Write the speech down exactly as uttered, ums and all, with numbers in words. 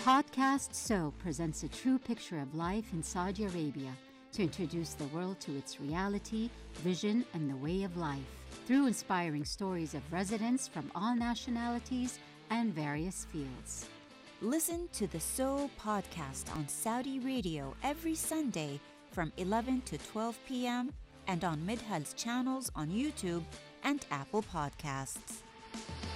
Podcast So presents a true picture of life in Saudi Arabia to introduce the world to its reality, vision, and the way of life through inspiring stories of residents from all nationalities and various fields. Listen to the So podcast on Saudi Radio every Sunday from eleven to twelve p.m. and on Midhal's channels on YouTube and Apple Podcasts.